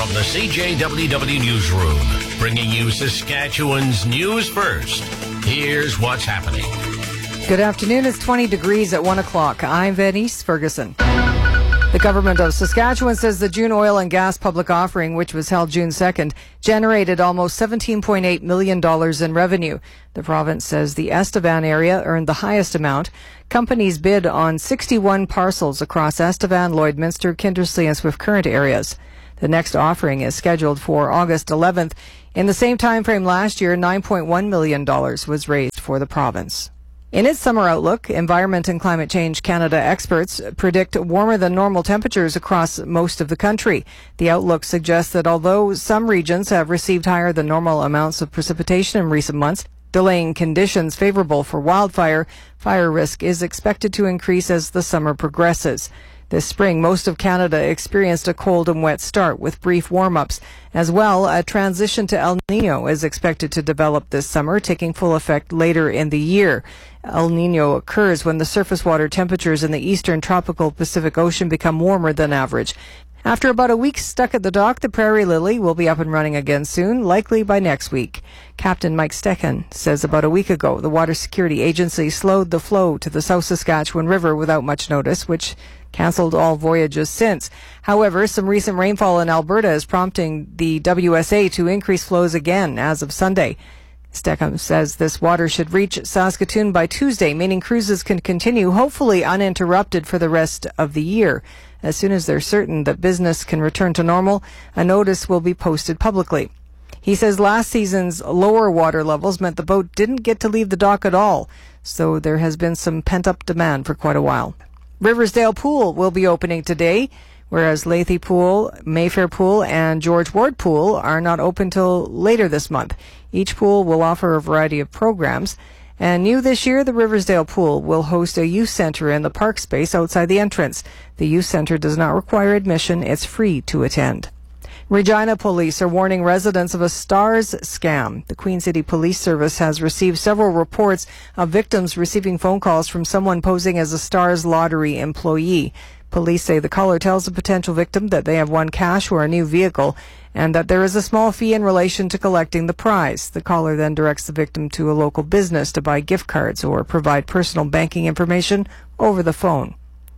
From the CJWW Newsroom, bringing you Saskatchewan's news first. Here's what's happening. Good afternoon. It's 20 degrees at 1 o'clock. I'm Venice Ferguson. The government of Saskatchewan says the June oil and gas public offering, which was held June 2nd, generated almost $17.8 million in revenue. The province says the Estevan area earned the highest amount. Companies bid on 61 parcels across Estevan, Lloydminster, Kindersley and Swift Current areas. The next offering is scheduled for August 11th. In the same time frame last year, $9.1 million was raised for the province. In its summer outlook, Environment and Climate Change Canada experts predict warmer than normal temperatures across most of the country. The outlook suggests that although some regions have received higher than normal amounts of precipitation in recent months, delaying conditions favorable for wildfire, fire risk is expected to increase as the summer progresses. This spring, most of Canada experienced a cold and wet start with brief warm-ups. As well, a transition to El Niño is expected to develop this summer, taking full effect later in the year. El Niño occurs when the surface water temperatures in the eastern tropical Pacific Ocean become warmer than average. After about a week stuck at the dock, the Prairie Lily will be up and running again soon, likely by next week. Captain Mike Stechen says about a week ago, the Water Security Agency slowed the flow to the South Saskatchewan River without much notice, which cancelled all voyages since. However, some recent rainfall in Alberta is prompting the WSA to increase flows again as of Sunday. Steckham says this water should reach Saskatoon by Tuesday, meaning cruises can continue, hopefully uninterrupted for the rest of the year. As soon as they're certain that business can return to normal, a notice will be posted publicly. He says last season's lower water levels meant the boat didn't get to leave the dock at all, so there has been some pent-up demand for quite a while. Riversdale Pool will be opening today, whereas Lathy Pool, Mayfair Pool, and George Ward Pool are not open till later this month. Each pool will offer a variety of programs. And new this year, the Riversdale Pool will host a youth center in the park space outside the entrance. The youth center does not require admission. It's free to attend. Regina police are warning residents of a STARS scam. The Queen City Police Service has received several reports of victims receiving phone calls from someone posing as a STARS lottery employee. Police say the caller tells the potential victim that they have won cash or a new vehicle and that there is a small fee in relation to collecting the prize. The caller then directs the victim to a local business to buy gift cards or provide personal banking information over the phone.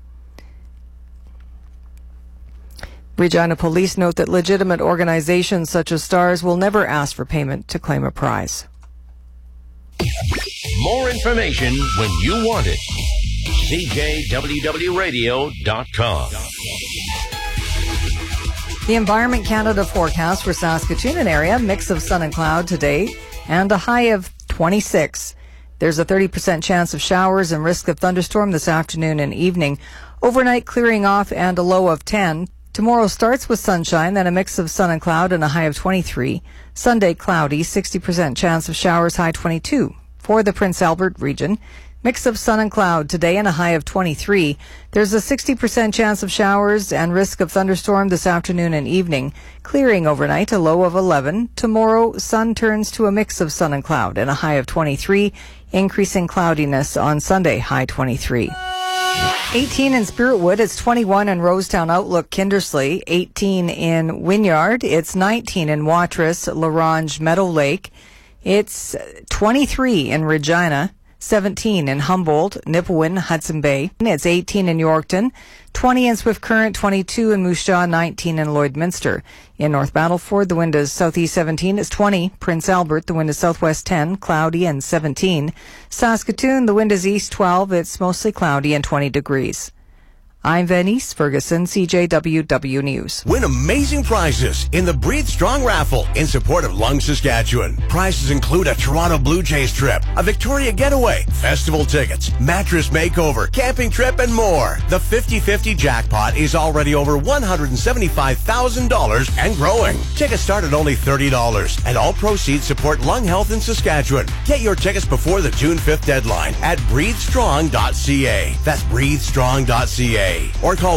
Regina police note that legitimate organizations such as STARS will never ask for payment to claim a prize. More information when you want it. CJWWRadio.com. The Environment Canada forecast for Saskatoon and area, mix of sun and cloud today, and a high of 26. There's a 30% chance of showers and risk of thunderstorm this afternoon and evening. Overnight clearing off and a low of 10. Tomorrow starts with sunshine, then a mix of sun and cloud and a high of 23. Sunday cloudy, 60% chance of showers, high 22. For the Prince Albert region, mix of sun and cloud today and a high of 23. There's a 60% chance of showers and risk of thunderstorm this afternoon and evening. Clearing overnight, a low of 11. Tomorrow, sun turns to a mix of sun and cloud and a high of 23. Increasing cloudiness on Sunday, high 23. 18 in Spiritwood, it's 21 in Rosetown Outlook, Kindersley, 18 in Wynyard, it's 19 in Watrous, Larange, Meadow Lake, it's 23 in Regina, 17 in Humboldt, Nipawin, Hudson Bay. It's 18 in Yorkton, 20 in Swift Current, 22 in Moose Jaw, 19 in Lloydminster. In North Battleford, the wind is southeast 17, it's 20. Prince Albert, the wind is southwest 10, cloudy and 17. Saskatoon, the wind is east 12, it's mostly cloudy and 20 degrees. I'm Venice Ferguson, CJWW News. Win amazing prizes in the Breathe Strong raffle in support of Lung, Saskatchewan. Prizes include a Toronto Blue Jays trip, a Victoria getaway, festival tickets, mattress makeover, camping trip, and more. The 50-50 jackpot is already over $175,000 and growing. Tickets start at only $30, and all proceeds support lung health in Saskatchewan. Get your tickets before the June 5th deadline at breathestrong.ca. That's breathestrong.ca. Or call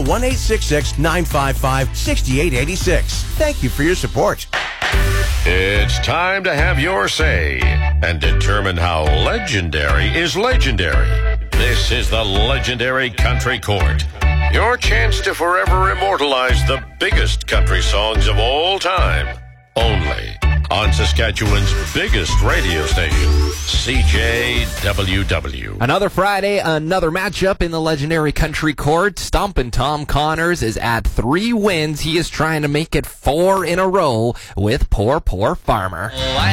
1-866-955-6886. Thank you for your support. It's time to have your say and determine how legendary is legendary. This is the Legendary Country Court. Your chance to forever immortalize the biggest country songs of all time. Only on Saskatchewan's biggest radio station, CJWW. Another Friday, another matchup in the legendary country court. Stompin' Tom Connors is at 3 wins. He is trying to make it 4 in a row with Poor Poor Farmer.